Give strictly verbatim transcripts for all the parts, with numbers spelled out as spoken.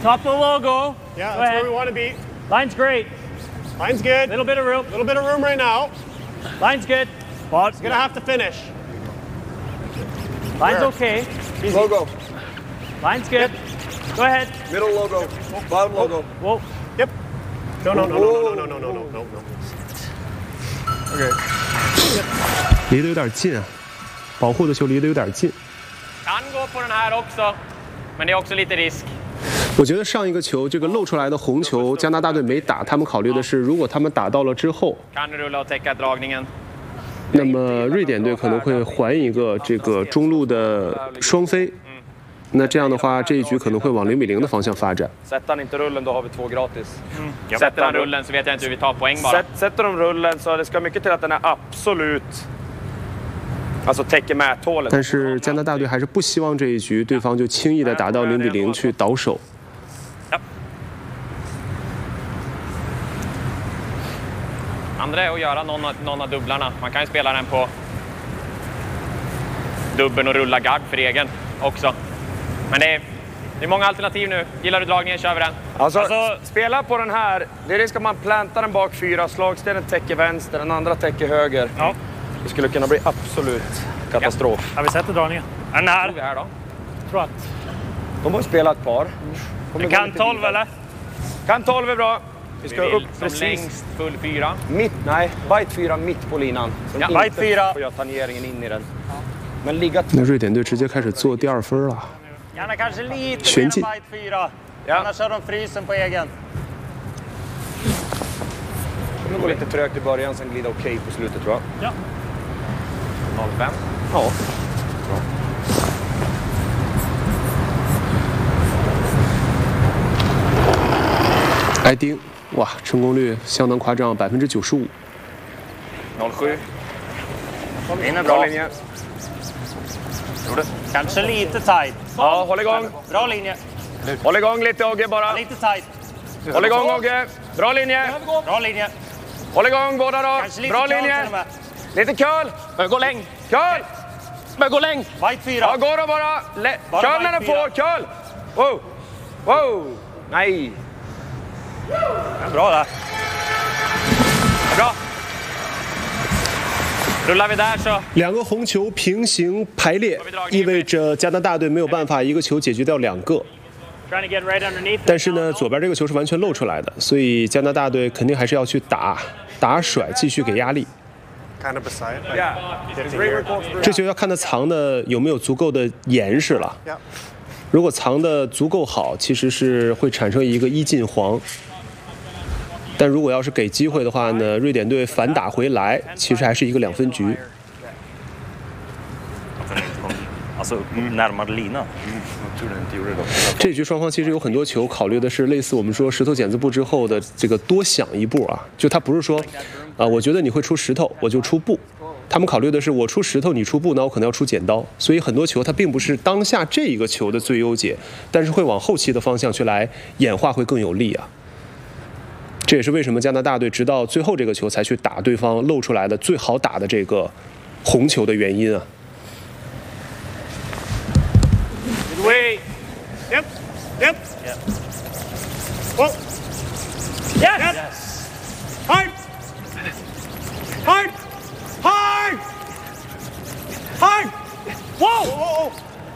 Top the logo. Yeah, Go that's ahead. where we want to be. Line's great. Line's good. Little bit of room. Little bit of room right now. Line's good. But Gonna have to finish. line's Where? okay. Easy. Logo. Line's good. Go ahead. Middle logo. Bottom logo. Whoa. Yep. No, no, no, no, no, no, no, no, no, no, no. OK。 离得有点近啊，保护的球离得有点近。 Kan gå på den här också, men det är också lite risk. 我觉得上一个球这个露出来的红球，加拿大队没打，他们考虑的是，如果他们打到了之后， Kan du rulla och täcka dragningen? 那么瑞典队可能会还一个这个中路的双飞。那这样的话，这一局可能会往零比零的方向发展。 Sätter han inte rullen då har vi två gratis. Sätter han rullen så vet jag inte hur vi tar poäng bara. Sätter de rullen så det ska mycket till att den är absolut, alltså täcker mäthålet. 但是加拿大队还是不希望这一局对方就轻易的打到零比零去倒手。 Andra är att göra någon av, någon av dubblarna. Man kan ju spela den på dubben och rulla gard för egen också. Men det är, det är många alternativ nu. Gillar du dragningen kör vi den. Alltså, Alltså- spela på den här. Det är risk att man plantar den bak fyra. Slagstenen täcker vänster, den andra täcker höger. Ja. Det skulle kunna bli absolut katastrof. Har vi sett dragningen? Den här. Tror vi här då. Tror att. De har ju spelat ett par. Kommer gå Kan lite tolv vidare. eller? Kan tolv är bra. Vi ska Vi vill upp som precis längst full fyra. mitt, nej, bite fyra mitt på linan. Så Ja, de inte bite fyra. får göra tangeringen in i den. Men ligga 那瑞典队直接开始做第二分了。 Gärna kanske lite Svensk- mer än bite fyra. Ja. Annars kör de frysen på egen. Det går lite trögt i början, sen glida okej på slutet tror jag. Ja. noll fem. Ja. 挨钉，哇，成功率相当夸张，百分之九十五。 noll sju. In är Bra bra. linje. Kanske lite tight. Ja, håll igång. Bra linje. Håll igång lite Ogge bara. Lite tight. Håll igång Ogge. Bra linje. Bra linje. Håll igång båda då. Kanske lite Bra curl linje. till och med. Lite curl. Men gå längd. Curl. Men gå längd. Bite fyra. Ja, gå då bara. Le- Bara curl när bite den får. fyra. Curl. Wow. Wow. Nej. Bra där. Bra. Rullar vi där så. 两个红球平行排列，意味着加拿大队没有办法一个球解决掉两个。 Trying to get right underneath. 但是呢，左边这个球是完全露出来的，所以加拿大队肯定还是要去打打甩，继续给压力。 Kind of beside. Like Yeah. fifty Great here. report. 这球要看他藏的有没有足够的严实了。 Yeah. 如果藏的足够好，其实是会产生一个一进黄。但如果要是给机会的话呢，瑞典队反打回来，其实还是一个两分局。 Alltså närmare linan. 这局双方其实有很多球考虑的是类似我们说石头剪子布之后的这个多想一步啊，就他不是说，啊、我觉得你会出石头，我就出布。他们考虑的是我出石头，你出布，那我可能要出剪刀。所以很多球它并不是当下这一个球的最优解，但是会往后期的方向去来演化，会更有利啊。这也是为什么加拿大队直到最后这个球才去打对方露出来的最好打的这个红球的原因啊。 Way. Yep. Yep. Yeah. Whoa. Yes. Yes. Hard. Hard. Hard. Hard. Whoa. Oh,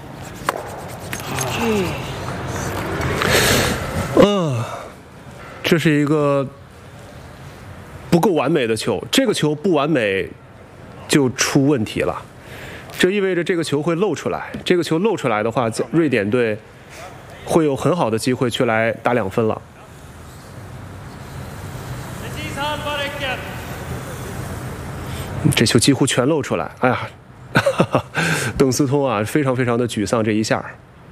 oh, 嗯，这是一个不够完美的球，这个球不完美就出问题了。这意味着这个球会露出来，这个球露出来的话，瑞典队会有很好的机会去来打两分了。 Precis halva räcket. 这球几乎全露出来，哎呀，哈哈，邓斯通啊，非常非常的沮丧这一下。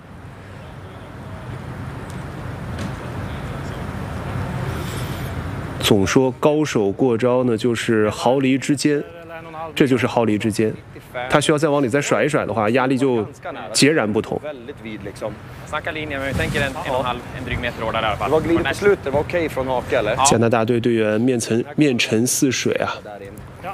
总说高手过招呢，就是毫厘之间，这就是毫厘之间。他需要再往里再甩一甩的话，压力就截然不同。 Väldigt vid liksom. Snacka linjen, men vi tänker en, en och en halv, en dryg meter hårdare i alla fall. Det var glidit på slutet, det var okej från hake eller? 加拿大队队员面沉面沉似水啊。 Där in.